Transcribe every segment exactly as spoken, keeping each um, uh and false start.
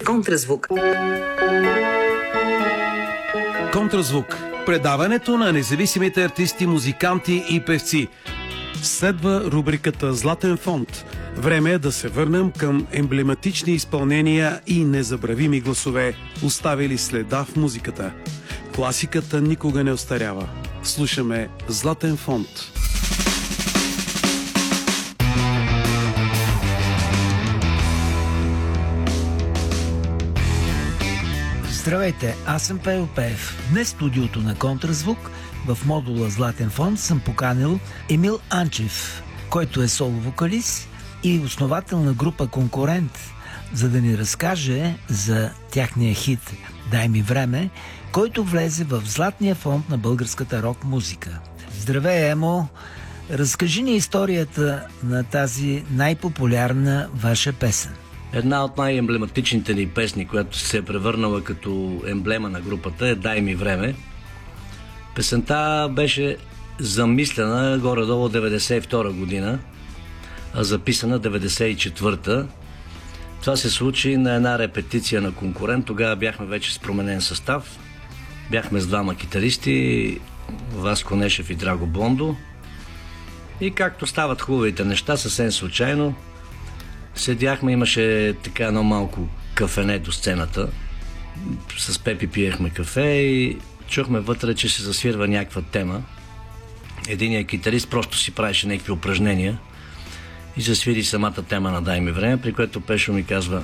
Контразвук. Контразвук. Предаването на независимите артисти, музиканти и певци. Следва рубриката Златен фонд. Време е да се върнем към емблематични изпълнения и незабравими гласове, оставили следа в музиката. Класиката никога не остарява. Слушаме Златен фонд. Здравейте, аз съм Пейо Пеев. Днес в студиото на Контразвук в модула Златен фонд съм поканил Емил Анчев, който е соло-вокалист и основател на група Конкурент, за да ни разкаже за тяхния хит «Дай ми време», който влезе в Златния фонд на българската рок-музика. Здравей, Емо! Разкажи ни историята на тази най-популярна ваша песен. Една от най-емблематичните ни песни, която се е превърнала като емблема на групата, е «Дай ми време». Песента беше замислена горе-долу деветдесет и втора година, а записана деветдесет и четвърта. Това се случи на една репетиция на Конкурент. Тогава бяхме вече с променен състав. Бяхме с двама китаристи, Васко Нешев и Драго Бондо. И както стават хубавите неща, съвсем случайно, седяхме, имаше така едно малко кафене до сцената. С Пепи пиехме кафе и чухме вътре, че се засвирва някаква тема. Единият китарист просто си правеше някакви упражнения и засвири самата тема на «Дай ми време», при което Пешо ми казва: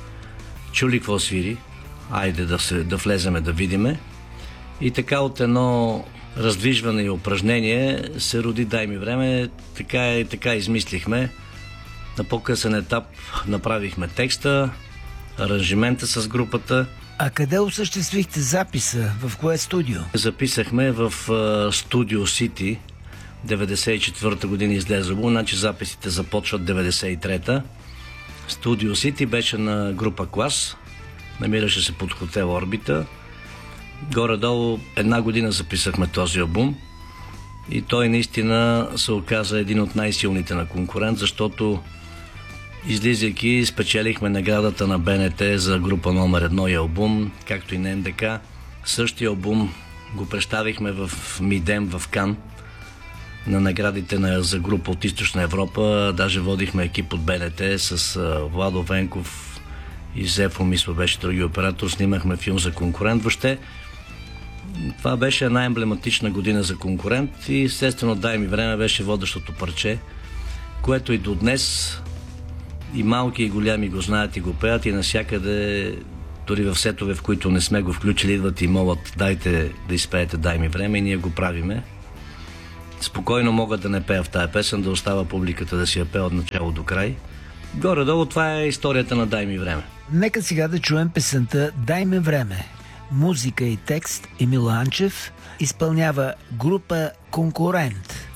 чули какво свири? Айде да, се, да влеземе да видиме. И така от едно раздвижване и упражнение се роди «Дай ми време». Така и така измислихме. На по-късен етап направихме текста, аранжимента с групата. А къде осъществихте записа? В кое студио? Записахме в Студио Сити. деветдесет и четвърта година излезе албум, значи записите започват деветдесет и трета. Студио Сити беше на група Клас. Намираше се под хотел Орбита. Горе-долу една година записахме този албум. И той наистина се оказа един от най-силните на Конкурент, защото излизайки спечелихме наградата на БНТ за група номер едно и албум, както и на НДК. Същия албум го представихме в Мидем в Кан на наградите на, за група от Източна Европа. Даже водихме екип от БНТ с uh, Владо Венков и Зефо, мисля, беше други оператор. Снимахме филм за Конкурент. Въобще това беше една емблематична година за Конкурент и естествено «Дай ми време» беше водещото парче, което и до днес и малки и голями го знаят и го пеят, и навсякъде, дори в сетове, в които не сме го включили, идват и молят: дайте да изпеете «Дай ми време», и ние го правиме. Спокойно могат да не пея в тая песен, да остава публиката да си я пее от начало до край. Горе-долу това е историята на «Дай ми време». Нека сега да чуем песента «Дай ми време». Музика и текст Емил Анчев, изпълнява група Конкурент.